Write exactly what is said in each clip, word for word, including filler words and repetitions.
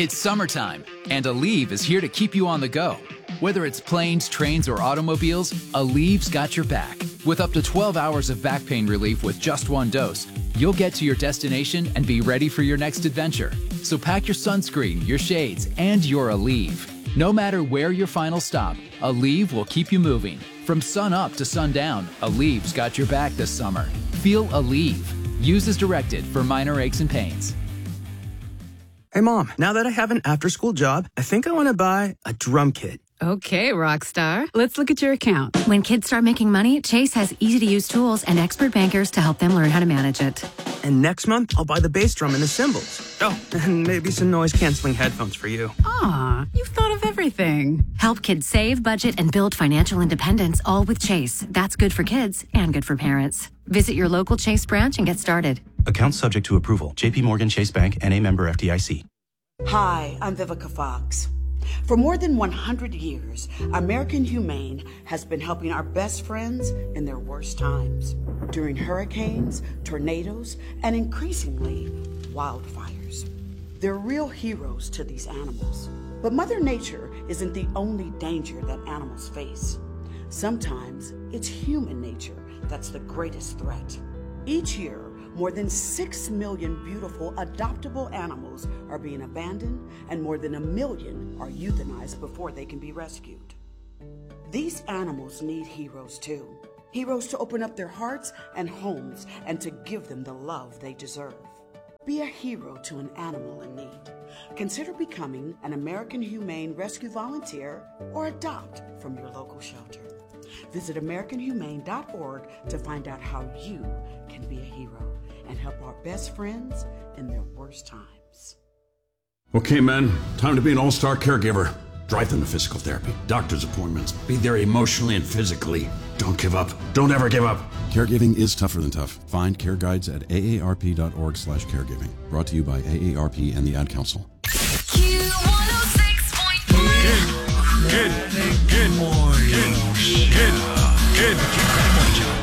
It's summertime, and Aleve is here to keep you on the go. Whether it's planes, trains, or automobiles, Aleve's got your back. With up to twelve hours of back pain relief with just one dose, you'll get to your destination and be ready for your next adventure. So pack your sunscreen, your shades, and your Aleve. No matter where your final stop, Aleve will keep you moving. From sun up to sundown, Aleve's got your back this summer. Feel Aleve. Use as directed for minor aches and pains. Hey, Mom, now that I have an after-school job, I think I want to buy a drum kit. Okay, Rockstar. Let's look at your account. When kids start making money, Chase has easy-to-use tools and expert bankers to help them learn how to manage it. And next month, I'll buy the bass drum and the cymbals. Oh, and maybe some noise-canceling headphones for you. Aw, you've thought of everything. Help kids save, budget, and build financial independence, all with Chase. That's good for kids and good for parents. Visit your local Chase branch and get started. Account subject to approval. J P Morgan Chase Bank, N A member F D I C. Hi, I'm Vivica Fox. For more than one hundred years, American Humane has been helping our best friends in their worst times, during hurricanes, tornadoes, and increasingly, wildfires. They're real heroes to these animals. But Mother Nature isn't the only danger that animals face. Sometimes it's human nature that's the greatest threat. Each year, more than six million beautiful adoptable animals are being abandoned, and more than a million are euthanized before they can be rescued. These animals need heroes too. Heroes to open up their hearts and homes and to give them the love they deserve. Be a hero to an animal in need. Consider becoming an American Humane Rescue Volunteer or adopt from your local shelter. Visit American Humane dot org to find out how you can be a hero and help our best friends in their worst times. Okay, men, time to be an all-star caregiver. Drive them to physical therapy, doctor's appointments, be there emotionally and physically. Don't give up. Don't ever give up. Caregiving is tougher than tough. Find care guides at A A R P dot org slash caregiving. Brought to you by A A R P and the Ad Council. Q one oh six point three. Good, good, good morning. Good, good, good morning, Joe.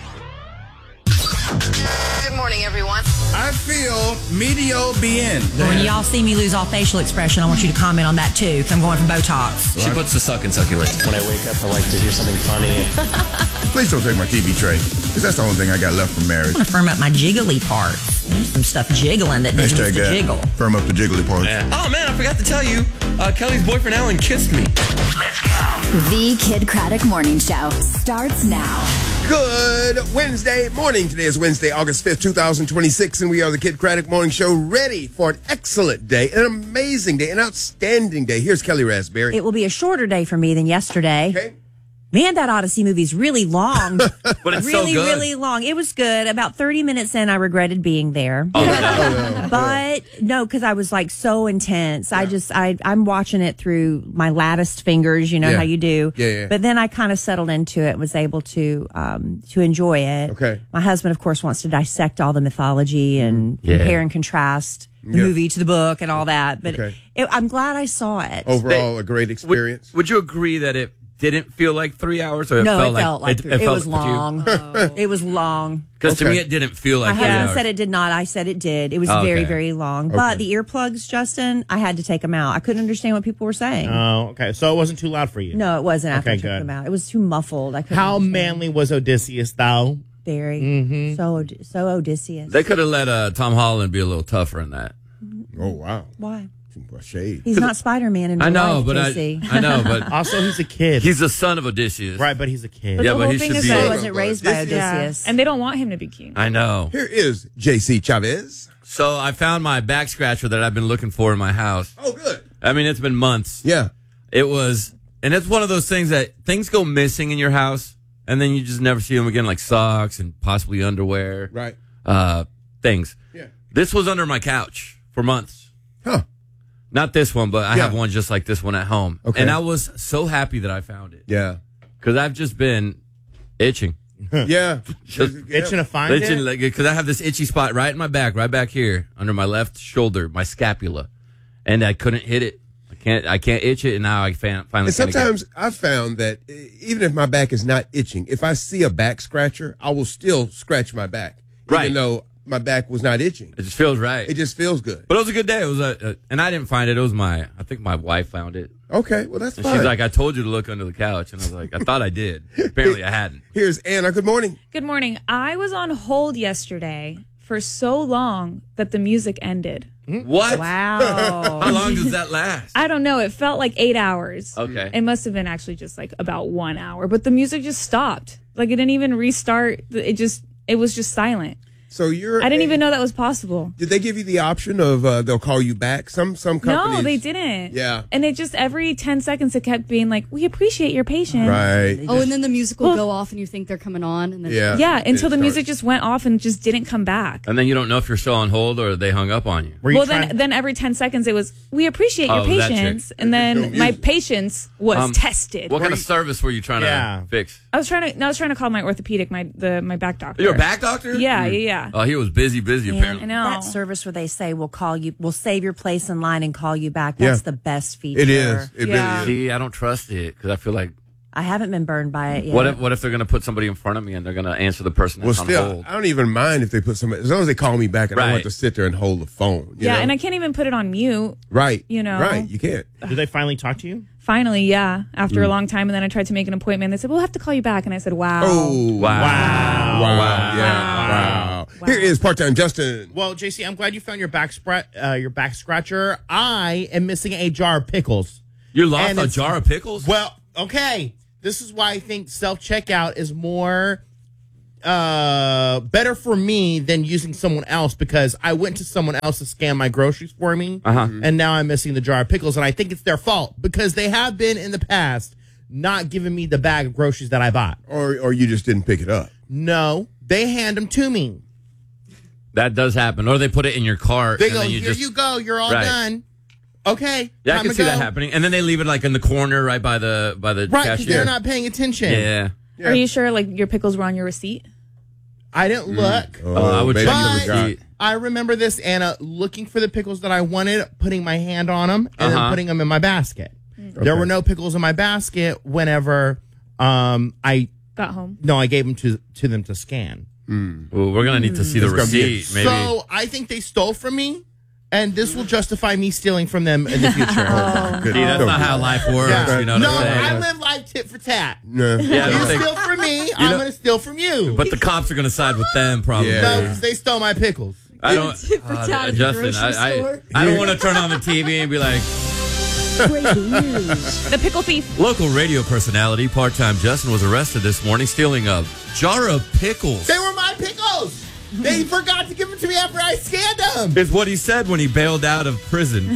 Good morning, everyone. I feel medio bien. When y'all see me lose all facial expression, I want you to comment on that too, because I'm going for Botox. She puts the suck in succulent. When I wake up, I like to hear something funny. Please don't take my T V tray, because that's the only thing I got left from marriage. I want to firm up my jiggly parts. Some stuff jiggling that needs to jiggle. Firm up the jiggly parts. Yeah. Oh, man, I forgot to tell you. Uh, Kelly's boyfriend, Alan, kissed me. Let's go. The Kid Craddock Morning Show starts now. Good Wednesday morning. Today is Wednesday, August fifth, twenty twenty-six, and we are the Kid Craddock Morning Show, ready for an excellent day, an amazing day, an outstanding day. Here's Kelly Raspberry. It will be a shorter day for me than yesterday. Okay. Man, that Odyssey movie's really long. But it's really, so good. really long. It was good. About thirty minutes in, I regretted being there. Oh, no. But no, because I was like so intense. Yeah. I just, I, I'm watching it through my latticed fingers, you know yeah. how you do. Yeah, yeah. But then I kind of settled into it, was able to, um, to enjoy it. Okay. My husband, of course, wants to dissect all the mythology and yeah. compare and contrast the yeah. movie to the book and all that. But okay. it, I'm glad I saw it. Overall, a great experience. Would, would you agree that it didn't feel like three hours? Or it no, felt it like, felt like it, three. it, It, felt was like long. Oh. It was long. Because Okay. to me, it didn't feel like My three husband hours. said it did not. I said it did. It was Oh, very, okay. very long. Okay. But the earplugs, Justin, I had to take them out. I couldn't understand what people were saying. Oh, okay. So it wasn't too loud for you? No, it wasn't after Okay, I took good. them out. It was too muffled. I couldn't How understand. manly was Odysseus, though? Very. Mm-hmm. So, Od- so Odysseus. They could have let uh, Tom Holland be a little tougher in that. Oh, wow. Why? Shade. He's not Spider-Man in real I know, life, but I, J C. I know, but Also, he's a kid. he's the son of Odysseus. Right, but he's a kid. But Yeah, the but whole he thing should is be- that he Yeah. wasn't raised by Odysseus. And they don't want him to be king. I know. Here is J C Chavez. So I found my back scratcher that I've been looking for in my house. Oh, good. I mean, it's been months. Yeah. It was, and it's one of those things that things go missing in your house, and then you just never see them again, like socks and possibly underwear. Right. Uh, things. Yeah. This was under my couch for months. Huh. Not this one, but I Yeah. have one just like this one at home. Okay. And I was so happy that I found it. Yeah. Because I've just been itching. Yeah. Just Itching to find itching, it? like, because I have this itchy spot right in my back, right back here, under my left shoulder, my scapula. And I couldn't hit it. I can't I can't itch it, and now I fan, finally And kinda sometimes I've found that uh, even if my back is not itching, if I see a back scratcher, I will still scratch my back. Right. Even though my back was not itching. It just feels right. It just feels good. But it was a good day. It was a, a and I didn't find it. It was my. I think my wife found it. Okay, well that's and fine. She's like, I told you to look under the couch, and I was like, I thought I did. Apparently, I hadn't. Here's Anna. Good morning. Good morning. I was on hold yesterday for so long that the music ended. What? Wow. How long does that last? I don't know. It felt like eight hours. Okay. It must have been actually just like about one hour, but the music just stopped. Like it didn't even restart. It just, it was just silent. So you're. I didn't a, even know that was possible. Did they give you the option of uh, they'll call you back? Some some companies. No, they didn't. Yeah. And it just every ten seconds it kept being like, we appreciate your patience. Right. Oh, and then the music will Well- go off and you think they're coming on. And then Yeah. Yeah, until the It music starts. just went off and just didn't come back. And then you don't know if you're still on hold or they hung up on you. Were you Well, trying- then, then every ten seconds it was, we appreciate your Oh, that chick. patience. And no then my music. patience was Um, tested. What kind of service were you trying Yeah. to fix? I was trying to, no, I was trying to call my orthopedic, my the my back doctor. You're a back doctor? Yeah, yeah, yeah. Oh, he was busy, busy Man, apparently. I know. That service where they say we'll call you, we'll save your place in line and call you back. That's Yeah. the best feature. It is. It Yeah. really is. See, I don't trust it because I feel like I haven't been burned by it yet. what if what if they're gonna put somebody in front of me and they're gonna answer the person Well, that's on still, hold? I don't even mind if they put somebody, as long as they call me back and I don't Right. have to sit there and hold the phone. you Yeah, know? and I can't even put it on mute. Right. you know. Right. You can't. Did they finally talk to you? Finally, yeah, after Mm. a long time. And then I tried to make an appointment. They said, we'll have to call you back. And I said, wow. Oh, Wow. Wow. Wow. Yeah. Wow. Here is part-time Justin. Well, J C, I'm glad you found your back sprat, uh, your back scratcher. I am missing a jar of pickles. You lost And a it's- jar of pickles? Well, okay. This is why I think self-checkout is more uh, better for me than using someone else, because I went to someone else to scan my groceries for me, Uh-huh. and now I'm missing the jar of pickles, and I think it's their fault because they have been in the past not giving me the bag of groceries that I bought. Or, or you just didn't pick it up. No, they hand them to me. That does happen. Or they put it in your cart. They and go, then you here just, you go, you're all Right. done. Okay, Yeah, I time can to see go. that happening. And then they leave it like in the corner right by the by the Right, because cashier. they're not paying attention. Yeah. Yeah. Are you sure like your pickles were on your receipt? I didn't look. Oh, I would maybe check you the forgot. receipt. I remember this, Anna, looking for the pickles that I wanted, putting my hand on them, and Uh-huh. then putting them in my basket. There Okay. were no pickles in my basket whenever um, I Got home. no, I gave them to to them to scan. Ooh, we're gonna need to see the It's gonna be a- receipt. Maybe. So I think they stole from me, and this will justify me stealing from them in the future. Good. See, that's Don't not do how that. life works. Yeah. You know what no, I'm saying? I live life tit for tat. No. Yeah, I You don't think- steal from me, I'm know- going to steal from you. But the cops are gonna side with them, probably. Yeah. no, 'cause they stole my pickles. I don't. Tit for uh, tat at the Justin, grocery I, I, store. I don't want to turn on the T V and be like, Breaking news. The pickle thief. local radio personality part-time Justin was arrested this morning stealing a jar of pickles. They were my pickles. They forgot to give them to me after I scanned them. Is what he said when he bailed out of prison.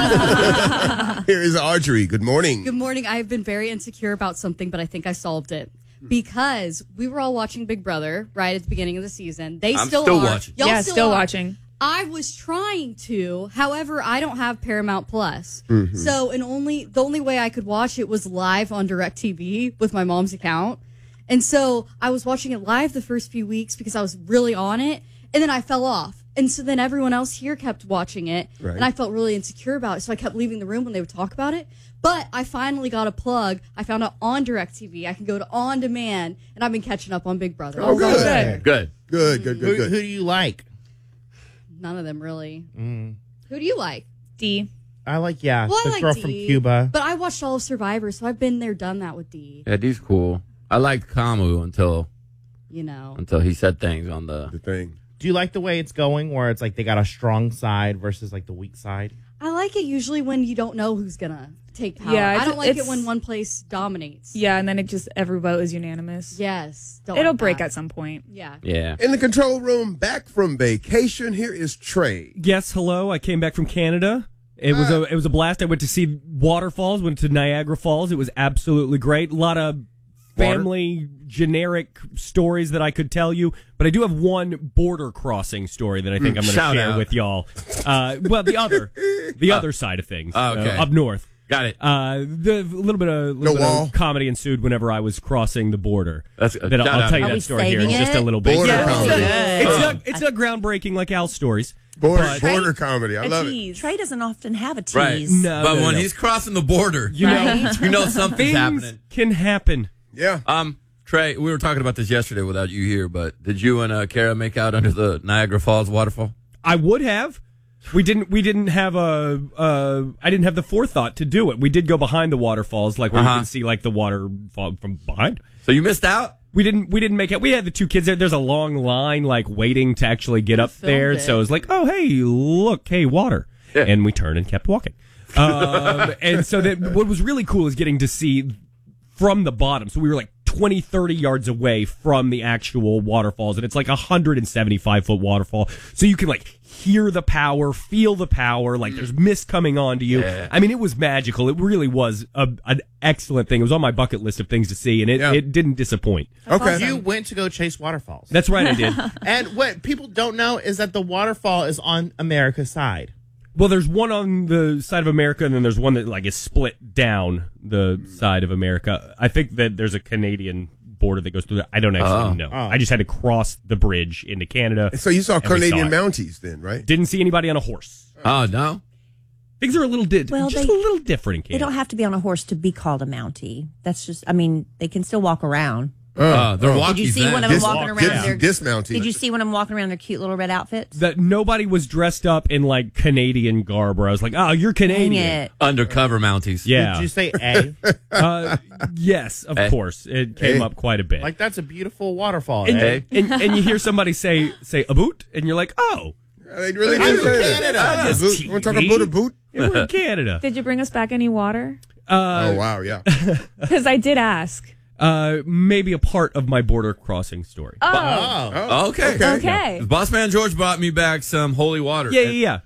Here is Audrey. Good morning. Good morning. I've been very insecure about something, but I think I solved it. Because we were all watching Big Brother right at the beginning of the season. They I'm still, still are. watching. Y'all Yeah, still, still are. watching. I was trying to, however, I don't have Paramount Plus. Mm-hmm. So, and only the only way I could watch it was live on DirecTV with my mom's account. And so I was watching it live the first few weeks because I was really on it, and then I fell off. And so then everyone else here kept watching it, Right. and I felt really insecure about it. So I kept leaving the room when they would talk about it. But I finally got a plug. I found out on DirecTV. I can go to On Demand, and I've been catching up on Big Brother. Oh, good. Good. Good, good, Who, good, who good. do you like? None of them really. Mm. Who do you like? D. I like, yeah, Well, I the like girl D, from Cuba. But I watched all of Survivor, so I've been there, done that with D. Yeah, D's cool. I liked Kamu until You know. until he said things on the. The thing. Do you like the way it's going, where it's like they got a strong side versus like the weak side? I like it usually when you don't know who's gonna take power. Yeah, I it's- don't like it it's- when one place dominates. Yeah, and then it just, every vote is unanimous. Yes. Don't It'll like break that. at some point. Yeah. Yeah. In the control room, back from vacation, here is Trey. Yes, hello. I came back from Canada. It was a it was a blast. I went to see waterfalls, went to Niagara Falls. It was absolutely great. A lot of family generic stories that I could tell you, but I do have one border crossing story that I think Mm, I'm going to shout share out. with y'all. Uh, well, the other the other side of things, Oh, okay. uh, up north. Got it. Uh, the a little bit of, little No bit wall? of comedy ensued whenever I was crossing the border. That's uh, That I'll, shout I'll out. tell you Are that we story here in saving just a it? little bit. Border Yeah, it's comedy. not, it's Uh. not it's not groundbreaking like Al's stories. Border, But- border comedy. I A love it. tease. Trey doesn't often have a tease. Right. No, but no, when no. he's crossing the border, You know, you know something's things happening. can happen. Yeah. Um, Trey, we were talking about this yesterday without you here, but did you and uh, Kara make out under the Niagara Falls waterfall? I would have. We didn't. We didn't have a. Uh, I didn't have the forethought to do it. We did go behind the waterfalls, like where Uh-huh. you can see like the waterfall from behind. So you missed out. We didn't. We didn't make it. We had the two kids there. There's a long line, like waiting to actually get up there. it. So it was like, oh hey, look, hey, water, Yeah. and we turned and kept walking. Um, and so that what was really cool is getting to see from the bottom. So we were like twenty, thirty yards away from the actual waterfalls, and it's like a one hundred seventy-five foot waterfall. So you can like hear the power, feel the power, like there's mist coming onto you. Yeah. I mean, it was magical. It really was a, an excellent thing. It was on my bucket list of things to see, and it, Yeah. it didn't disappoint. Okay. You went to go chase waterfalls. That's right, I did. And what people don't know is that the waterfall is on America's side. Well, there's one on the side of America, and then there's one that like is split down the side of America. I think that there's a Canadian border that goes through that. I don't actually Oh. know. Oh. I just had to cross the bridge into Canada. So you saw and we Canadian saw it. Mounties then, right? Didn't see anybody on a horse. Oh, no? Things are a little di- Well, just they- a little different in They Canada. don't have to be on a horse to be called a Mountie. That's just, I mean, they can still walk around. Uh, they're oh. walkies Did you see then. one of them Dis- walking around dis- their dismounting. Did you see one of them walking around their cute little red outfits? That nobody was dressed up in like Canadian garb where I was like, oh, you're Dang Canadian. it. Undercover Mounties. Yeah. Did you say A? uh, yes, of Eh. course. It came Eh. up quite a bit. Like, that's a beautiful waterfall. and, eh? and, and you hear somebody say say a boot, and you're like, oh, They really I'm do from say Canada. that. Yes, Boot. You want to talk T V? about a boot? yeah, we're in Canada. Did you bring us back any water? Uh, Oh, wow, yeah. Because I did ask. uh, maybe a part of my border crossing story. Oh, Oh. Oh, okay. okay. Boss man George brought me back some holy water. Yeah, yeah, yeah.